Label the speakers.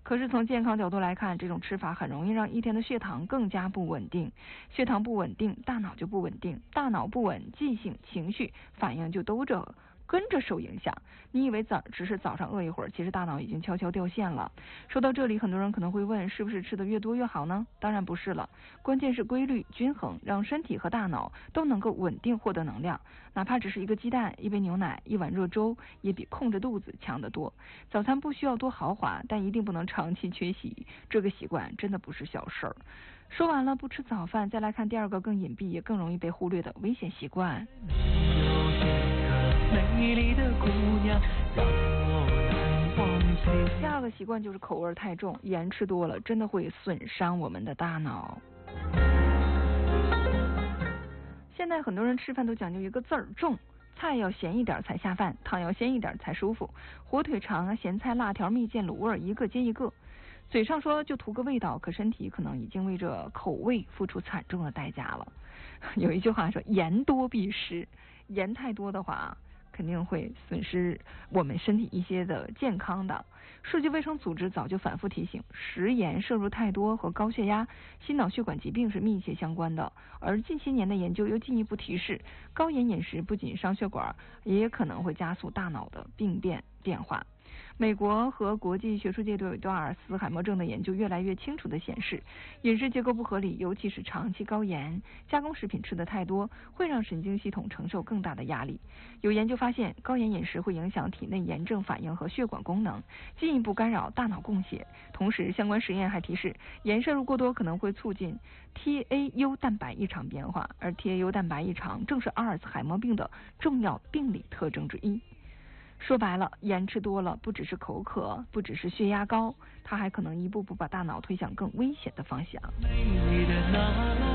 Speaker 1: 可是从健康角度来看，这种吃法很容易让一天的血糖更加不稳定，血糖不稳定，大脑就不稳定，大脑不稳，记性、情绪、反应就都跟着受影响。你以为只是早上饿一会儿，其实大脑已经悄悄掉线了。说到这里，很多人可能会问，是不是吃的越多越好呢？当然不是了，关键是规律均衡，让身体和大脑都能够稳定获得能量。哪怕只是一个鸡蛋、一杯牛奶、一碗热粥，也比控制肚子强得多。早餐不需要多豪华，但一定不能长期缺席，这个习惯真的不是小事儿。说完了不吃早饭，再来看第二个更隐蔽也更容易被忽略的危险习惯。美丽的姑娘让我难忘记。第二个习惯就是口味太重，盐吃多了真的会损伤我们的大脑。现在很多人吃饭都讲究一个字儿重，菜要咸一点才下饭，汤要鲜一点才舒服，火腿肠啊、咸菜、辣条、蜜饯、卤味一个接一个。嘴上说就图个味道，可身体可能已经为这口味付出惨重的代价了。有一句话说盐多必失，盐太多的话肯定会损失我们身体一些的健康的。世界卫生组织早就反复提醒，食盐摄入太多和高血压、心脑血管疾病是密切相关的。而近些年的研究又进一步提示，高盐饮食不仅伤血管，也可能会加速大脑的病变化。美国和国际学术界对阿尔茨海默症的研究越来越清楚地显示，饮食结构不合理，尤其是长期高盐、加工食品吃得太多，会让神经系统承受更大的压力。有研究发现，高盐饮食会影响体内炎症反应和血管功能，进一步干扰大脑供血。同时，相关实验还提示，盐摄入过多可能会促进 TAU 蛋白异常变化，而 TAU 蛋白异常正是阿尔茨海默病的重要病理特征之一。说白了，盐吃多了不只是口渴，不只是血压高，它还可能一步步把大脑推向更危险的方向。美丽的那